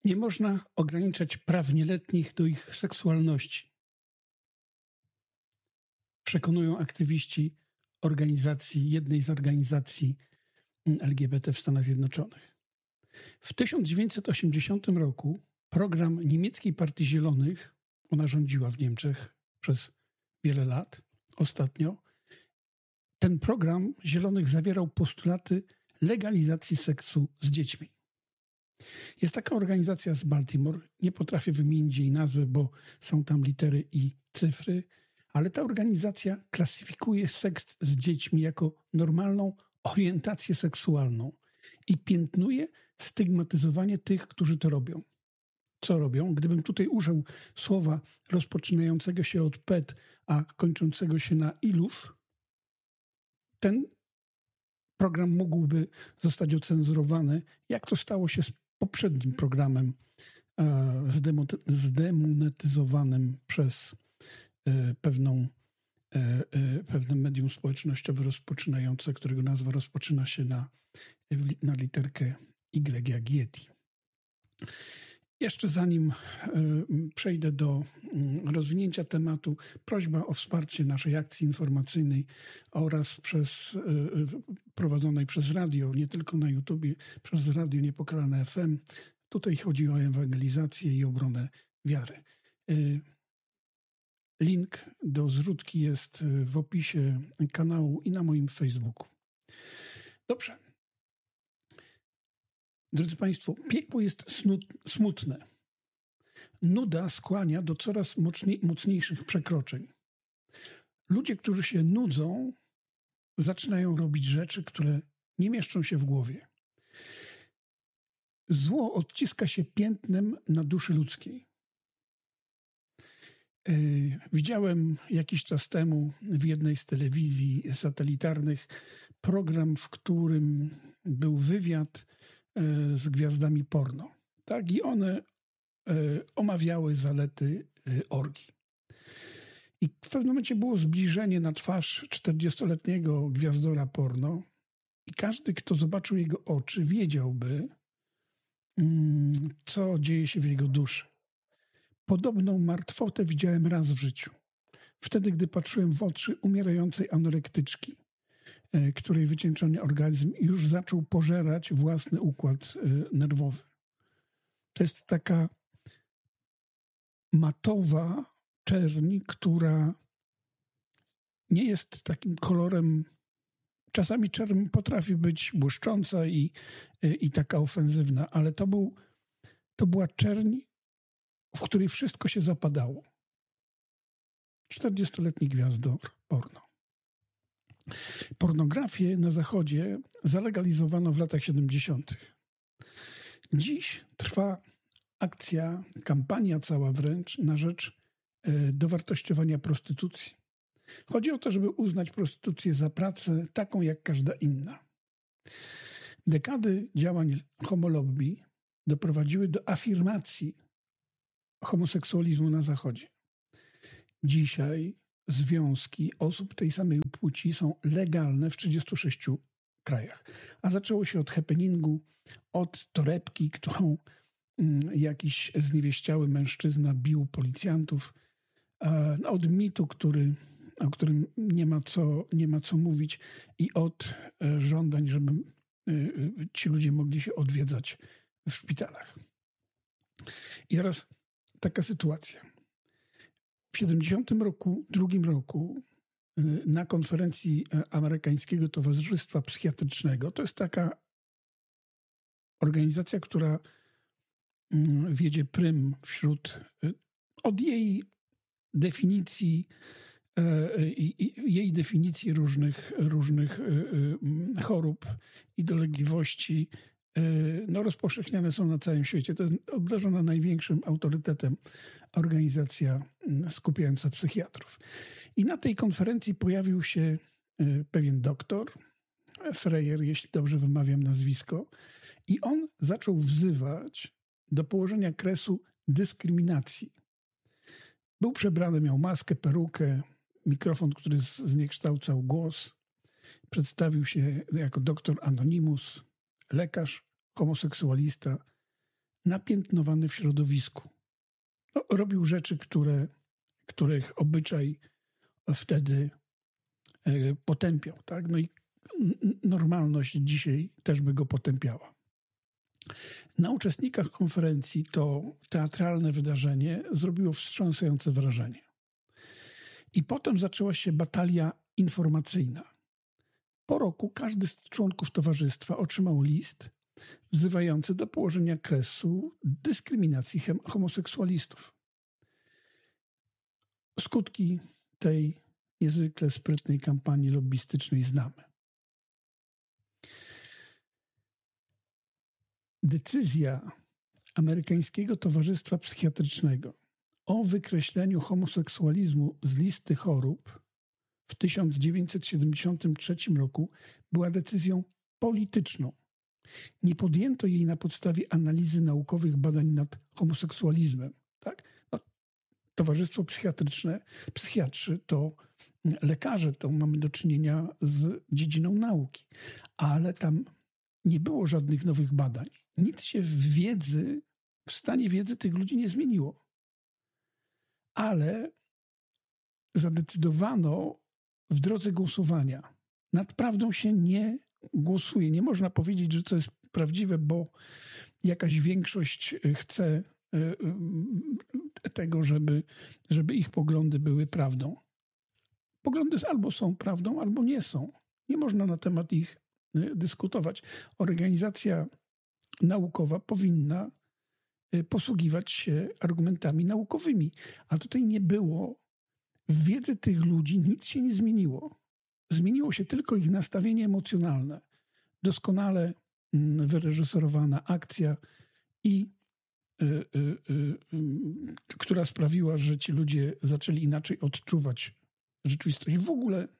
Nie można ograniczać praw nieletnich do ich seksualności. Przekonują aktywiści jednej z organizacji LGBT w Stanach Zjednoczonych. W 1980 roku program niemieckiej Partii Zielonych, ona rządziła w Niemczech przez wiele lat, ostatnio, ten program Zielonych zawierał postulaty legalizacji seksu z dziećmi. Jest taka organizacja z Baltimore, nie potrafię wymienić jej nazwy, bo są tam litery i cyfry, ale ta organizacja klasyfikuje seks z dziećmi jako normalną orientację seksualną i piętnuje stygmatyzowanie tych, którzy to robią. Co robią? Gdybym tutaj użył słowa rozpoczynającego się od pet, a kończącego się na ilów, ten program mógłby zostać ocenzurowany, jak to stało się z poprzednim programem zdemonetyzowanym przez pewne medium społecznościowe rozpoczynające, którego nazwa rozpoczyna się na literkę Y jak Yeti. Jeszcze zanim przejdę do rozwinięcia tematu, prośba o wsparcie naszej akcji informacyjnej oraz prowadzonej przez radio, nie tylko na YouTubie, przez Radio Niepokalane FM. Tutaj chodzi o ewangelizację i obronę wiary. Link do zrzutki jest w opisie kanału i na moim Facebooku. Dobrze. Drodzy Państwo, piekło jest smutne. Nuda skłania do coraz mocniejszych przekroczeń. Ludzie, którzy się nudzą, zaczynają robić rzeczy, które nie mieszczą się w głowie. Zło odciska się piętnem na duszy ludzkiej. Widziałem jakiś czas temu w jednej z telewizji satelitarnych program, w którym był wywiad z gwiazdami porno. Tak? I one omawiały zalety orgii. I w pewnym momencie było zbliżenie na twarz 40-letniego gwiazdora porno i każdy, kto zobaczył jego oczy, wiedziałby, co dzieje się w jego duszy. Podobną martwotę widziałem raz w życiu. Wtedy, gdy patrzyłem w oczy umierającej anorektyczki, której wycieńczony organizm już zaczął pożerać własny układ nerwowy. To jest taka matowa czerń, która nie jest takim kolorem. Czasami czerń potrafi być błyszcząca i taka ofensywna, ale to była czerń, w której wszystko się zapadało. 40-letni gwiazdor porno. Pornografię na Zachodzie zalegalizowano w latach 70. Dziś trwa akcja, kampania cała wręcz na rzecz dowartościowania prostytucji. Chodzi o to, żeby uznać prostytucję za pracę taką jak każda inna. Dekady działań homolobby doprowadziły do afirmacji homoseksualizmu na Zachodzie. Dzisiaj związki osób tej samej płci są legalne w 36 krajach. A zaczęło się od happeningu, od torebki, którą jakiś zniewieściały mężczyzna bił policjantów, od mitu, o którym nie ma co mówić, i od żądań, żeby ci ludzie mogli się odwiedzać w szpitalach. I teraz taka sytuacja. W 1972 roku na konferencji Amerykańskiego Towarzystwa Psychiatrycznego, to jest taka organizacja, która wiedzie prym od jej definicji różnych chorób i dolegliwości, rozpowszechniane są na całym świecie. To jest obdarzona największym autorytetem organizacja skupiająca psychiatrów. I na tej konferencji pojawił się pewien doktor, Freyer, jeśli dobrze wymawiam nazwisko, i on zaczął wzywać do położenia kresu dyskryminacji. Był przebrany, miał maskę, perukę, mikrofon, który zniekształcał głos. Przedstawił się jako doktor Anonymous, lekarz, homoseksualista. napiętnowany w środowisku. No, robił rzeczy, których obyczaj wtedy potępiał. Tak? No i normalność dzisiaj też by go potępiała. Na uczestnikach konferencji to teatralne wydarzenie zrobiło wstrząsające wrażenie. I potem zaczęła się batalia informacyjna. Po roku każdy z członków towarzystwa otrzymał list wzywający do położenia kresu dyskryminacji homoseksualistów. Skutki tej niezwykle sprytnej kampanii lobbystycznej znamy. Decyzja Amerykańskiego Towarzystwa Psychiatrycznego o wykreśleniu homoseksualizmu z listy chorób w 1973 roku była decyzją polityczną. Nie podjęto jej na podstawie analizy naukowych badań nad homoseksualizmem. Tak? No, Towarzystwo Psychiatryczne, psychiatrzy to lekarze, to mamy do czynienia z dziedziną nauki, ale tam nie było żadnych nowych badań. Nic się w stanie wiedzy tych ludzi nie zmieniło. Ale zadecydowano w drodze głosowania. Nad prawdą się nie głosuje. Nie można powiedzieć, że to jest prawdziwe, bo jakaś większość chce tego, żeby ich poglądy były prawdą. Poglądy albo są prawdą, albo nie są. Nie można na temat ich dyskutować. Organizacja naukowa powinna posługiwać się argumentami naukowymi. A tutaj nie było. W wiedzy tych ludzi nic się nie zmieniło. Zmieniło się tylko ich nastawienie emocjonalne. Doskonale wyreżyserowana akcja która sprawiła, że ci ludzie zaczęli inaczej odczuwać rzeczywistość. W ogóle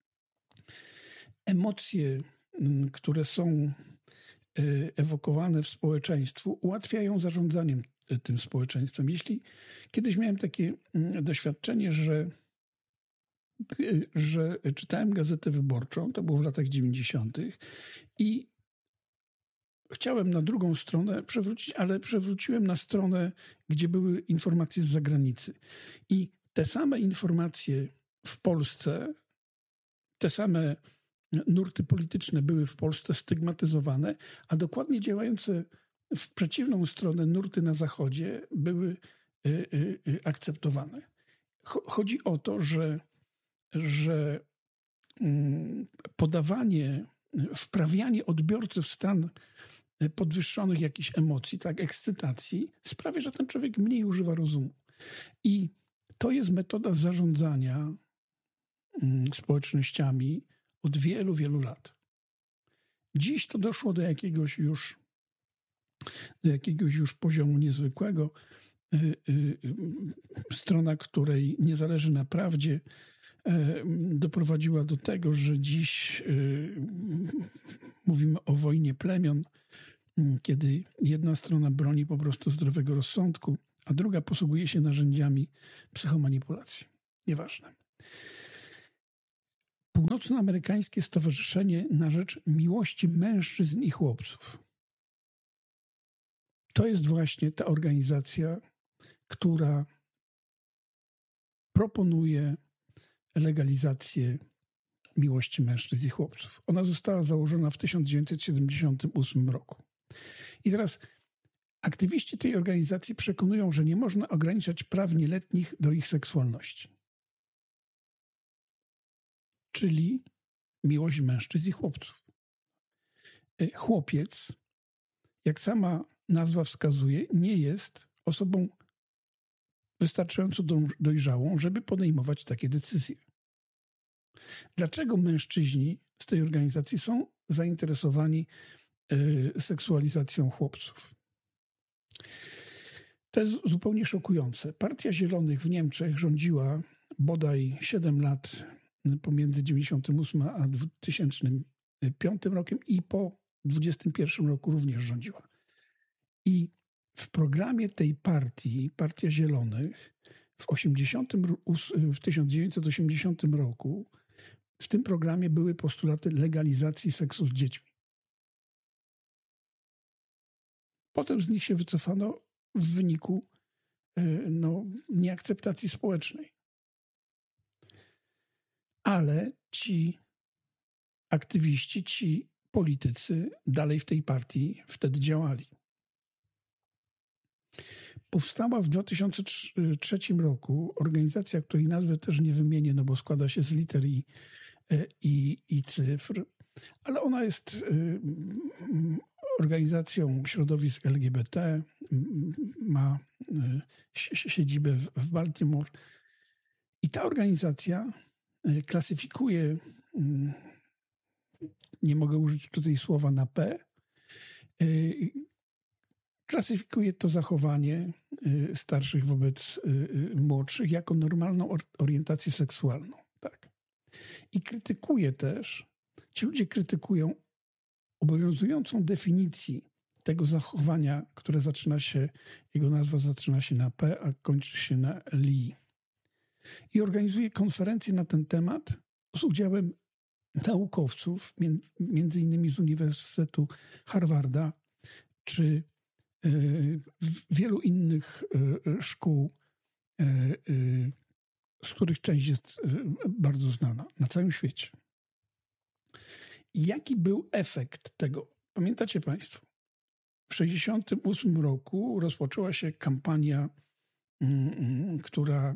emocje, które są ewokowane w społeczeństwu, ułatwiają zarządzaniem tym społeczeństwem. Kiedyś miałem takie doświadczenie, że czytałem Gazetę Wyborczą, to było w latach 90. i chciałem na drugą stronę przewrócić, ale przewróciłem na stronę, gdzie były informacje z zagranicy. I te same informacje w Polsce, te same nurty polityczne były w Polsce stygmatyzowane, a dokładnie działające w przeciwną stronę nurty na Zachodzie były akceptowane. Chodzi o to, że podawanie, wprawianie odbiorcy w stan podwyższonych jakichś emocji, tak, ekscytacji, sprawia, że ten człowiek mniej używa rozumu. I to jest metoda zarządzania społecznościami od wielu, wielu lat. Dziś to doszło do jakiegoś już poziomu niezwykłego. Strona, której nie zależy na prawdzie, doprowadziła do tego, że dziś mówimy o wojnie plemion, kiedy jedna strona broni po prostu zdrowego rozsądku, a druga posługuje się narzędziami psychomanipulacji. Nieważne. Północnoamerykańskie Stowarzyszenie na rzecz Miłości Mężczyzn i Chłopców. To jest właśnie ta organizacja, która proponuje legalizację miłości mężczyzn i chłopców. Ona została założona w 1978 roku. I teraz aktywiści tej organizacji przekonują, że nie można ograniczać praw nieletnich do ich seksualności. Czyli miłość mężczyzn i chłopców. Chłopiec, jak sama nazwa wskazuje, nie jest osobą wystarczająco dojrzałą, żeby podejmować takie decyzje. Dlaczego mężczyźni z tej organizacji są zainteresowani seksualizacją chłopców? To jest zupełnie szokujące. Partia Zielonych w Niemczech rządziła bodaj 7 lat pomiędzy 1998 a 2005 rokiem i po 2021 roku również rządziła. I w programie tej partii, Partia Zielonych, w 1980 roku w tym programie były postulaty legalizacji seksu z dziećmi. Potem z nich się wycofano w wyniku nieakceptacji społecznej. Ale ci aktywiści, ci politycy dalej w tej partii wtedy działali. Powstała w 2003 roku organizacja, której nazwy też nie wymienię, bo składa się z liter i cyfr, ale ona jest organizacją środowisk LGBT, ma siedzibę w Baltimore i ta organizacja klasyfikuje, nie mogę użyć tutaj słowa na P, klasyfikuje to zachowanie starszych wobec młodszych jako normalną orientację seksualną. Tak. I krytykuje też, ci ludzie krytykują obowiązującą definicję tego zachowania, które jego nazwa zaczyna się na P, a kończy się na LI. I organizuje konferencje na ten temat z udziałem naukowców, między innymi z Uniwersytetu Harvarda, czy wielu innych szkół, z których część jest bardzo znana na całym świecie. Jaki był efekt tego? Pamiętacie Państwo? W 1968 roku rozpoczęła się kampania, która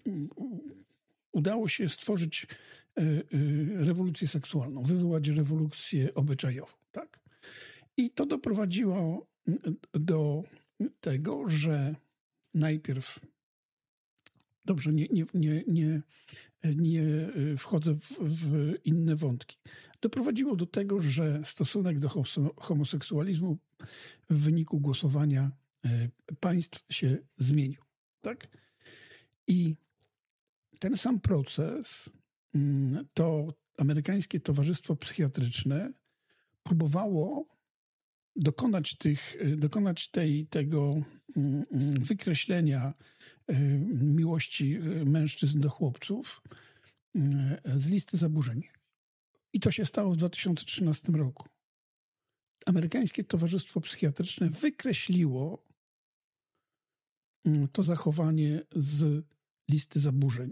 udało się stworzyć rewolucję seksualną, wywołać rewolucję obyczajową. Tak? I to doprowadziło do tego, że najpierw, dobrze, nie wchodzę w inne wątki, doprowadziło do tego, że stosunek do homoseksualizmu w wyniku głosowania państw się zmienił. Tak? I ten sam proces to amerykańskie Towarzystwo Psychiatryczne próbowało dokonać tego wykreślenia miłości mężczyzn do chłopców z listy zaburzeń. I to się stało w 2013 roku. Amerykańskie Towarzystwo Psychiatryczne wykreśliło to zachowanie z listy zaburzeń.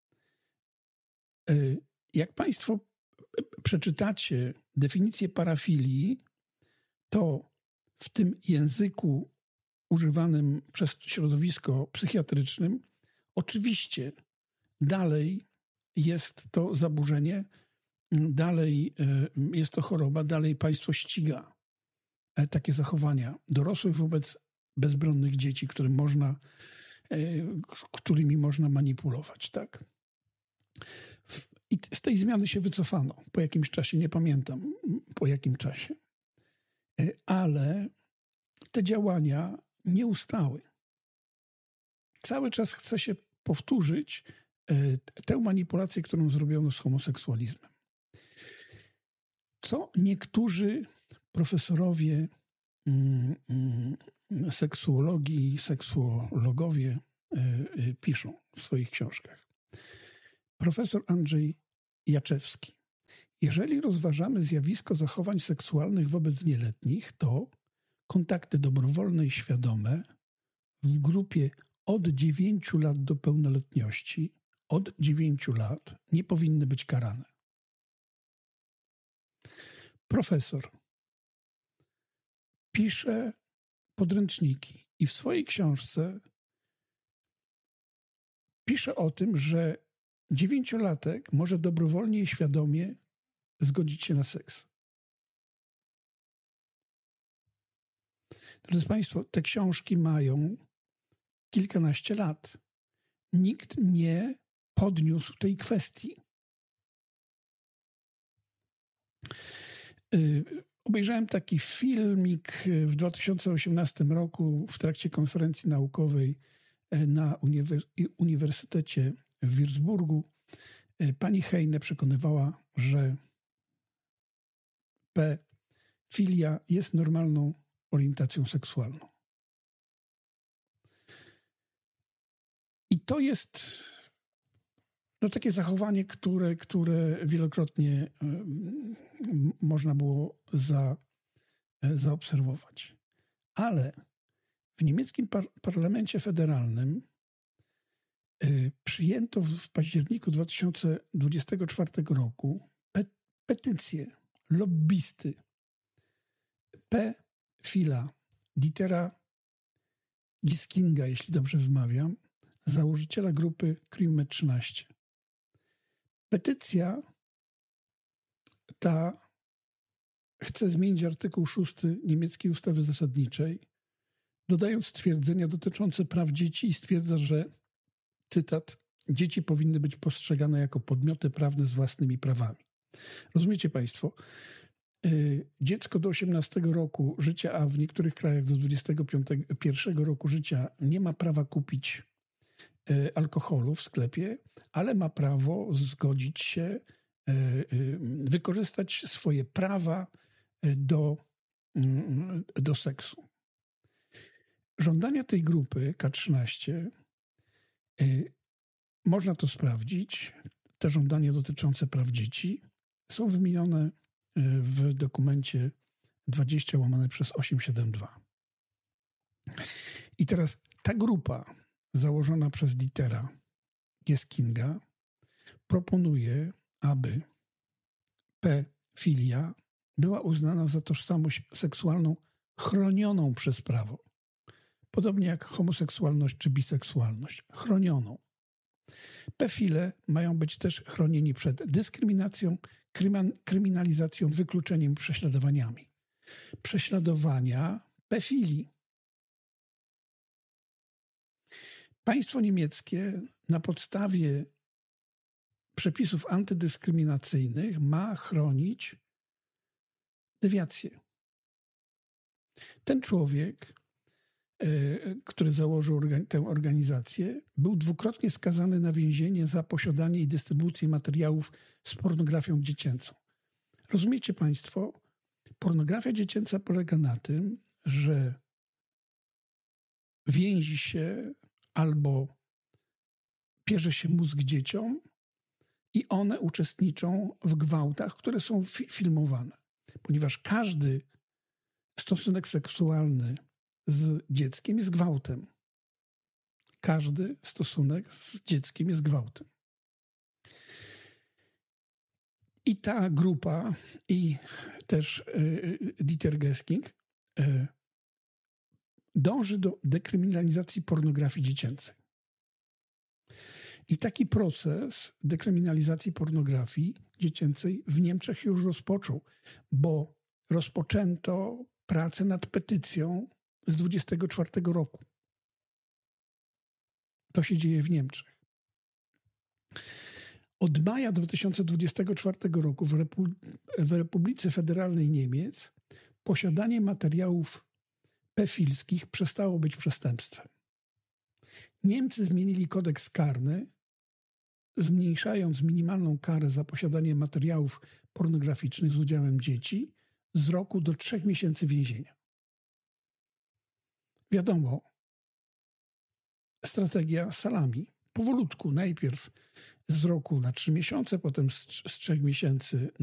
Jak Państwo przeczytacie definicję parafilii, to w tym języku używanym przez środowisko psychiatrycznym oczywiście dalej jest to zaburzenie, dalej jest to choroba, dalej państwo ściga takie zachowania dorosłych wobec bezbronnych dzieci, którymi można manipulować. Tak? I z tej zmiany się wycofano po jakimś czasie, nie pamiętam po jakim czasie. Ale te działania nie ustały. Cały czas chce się powtórzyć tę manipulację, którą zrobiono z homoseksualizmem. Co niektórzy profesorowie seksuologii, seksuologowie piszą w swoich książkach. Profesor Andrzej Jaczewski. Jeżeli rozważamy zjawisko zachowań seksualnych wobec nieletnich, to kontakty dobrowolne i świadome w grupie od 9 lat do pełnoletności, od 9 lat nie powinny być karane. Profesor pisze podręczniki i w swojej książce pisze o tym, że 9-latek może dobrowolnie i świadomie zgodzić się na seks. Drodzy Państwo, te książki mają kilkanaście lat. Nikt nie podniósł tej kwestii. Obejrzałem taki filmik w 2018 roku w trakcie konferencji naukowej na Uniwersytecie w Würzburgu. Pani Heine przekonywała, że pedofilia jest normalną orientacją seksualną. I to jest takie zachowanie, które wielokrotnie można było zaobserwować. Ale w niemieckim parlamencie federalnym przyjęto w październiku 2024 roku petycję lobbysty P. Phila Dietera Giskinga, jeśli dobrze wymawiam, założyciela grupy CRIME13. Petycja ta chce zmienić artykuł 6 niemieckiej ustawy zasadniczej, dodając stwierdzenia dotyczące praw dzieci i stwierdza, że, cytat, dzieci powinny być postrzegane jako podmioty prawne z własnymi prawami. Rozumiecie Państwo? Dziecko do 18 roku życia, a w niektórych krajach do 21 roku życia nie ma prawa kupić alkoholu w sklepie, ale ma prawo zgodzić się, wykorzystać swoje prawa do seksu. Żądania tej grupy K13 można to sprawdzić. Te żądania dotyczące praw dzieci są wymienione w dokumencie 20/872. I teraz ta grupa założona przez Dietera Giskinga proponuje, aby pedofilia była uznana za tożsamość seksualną chronioną przez prawo. Podobnie jak homoseksualność czy biseksualność. Chronioną. Pedofile mają być też chronieni przed dyskryminacją, kryminalizacją, wykluczeniem, prześladowaniami. Prześladowania pedofili. Państwo niemieckie na podstawie przepisów antydyskryminacyjnych ma chronić dewiację. Ten człowiek, który założył tę organizację, był dwukrotnie skazany na więzienie za posiadanie i dystrybucję materiałów z pornografią dziecięcą. Rozumiecie Państwo? Pornografia dziecięca polega na tym, że więzi się albo pierze się mózg dzieciom i one uczestniczą w gwałtach, które są filmowane. Ponieważ każdy stosunek seksualny z dzieckiem jest gwałtem. Każdy stosunek z dzieckiem jest gwałtem. I ta grupa, i też Dieter Gisking dąży do dekryminalizacji pornografii dziecięcej. I taki proces dekryminalizacji pornografii dziecięcej w Niemczech już rozpoczął, bo rozpoczęto pracę nad petycją z 24 roku. To się dzieje w Niemczech. Od maja 2024 roku w Republice Federalnej Niemiec posiadanie materiałów pedofilskich przestało być przestępstwem. Niemcy zmienili kodeks karny, zmniejszając minimalną karę za posiadanie materiałów pornograficznych z udziałem dzieci z roku do 3 miesięcy więzienia. Wiadomo, strategia salami. Powolutku, najpierw z roku na 3 miesiące, potem z 3 miesięcy